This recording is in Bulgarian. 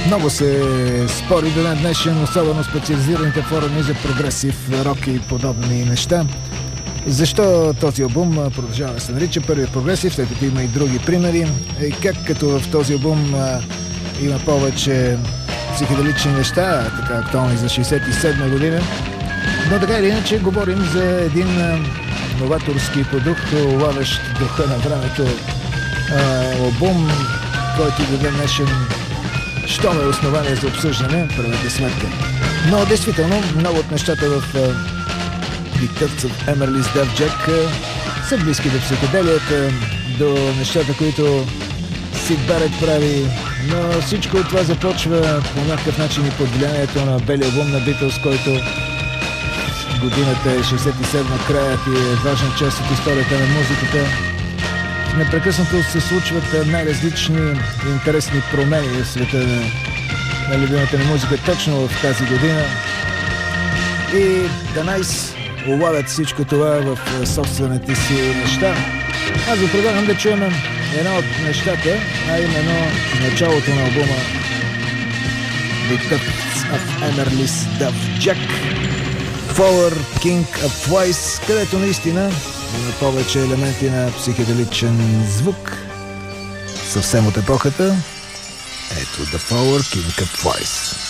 Много се спори до ден днешен, особено специализираните форуми за прогресив рок и подобни неща. Защо този албум продължава да се нарича първият прогресив, след като има и други примери? И как като в този албум има повече психоделични неща, така актуални за 67 година. Но така или иначе говорим за един новаторски продукт, улавящ духа на времето албум, който до ден днешен щом е основание за обсъждане, правете сметка. Но действително много от нещата в The Cuts of Emerly's Deaf Jack са близки до психоделията, до нещата, които Сид Барет прави, но всичко от това започва по някакъв начин и под влиянието на белия албум на Beatles, който годината е 67, краят и е важна част от историята на музиката. Непрекъснато се случват най-различни интересни промени в света на любимата ни музика точно в тази година. И The Nice улавят всичко това в собствените си неща. Аз ви предлагам да чуем едно от нещата, а именно началото на албума The Cuts of Emerly's Deaf Jack, Flower King of Voice, където наистина има повече елементи на психоделичен звук. Съвсем от епохата. Ето The Flower King of Voice.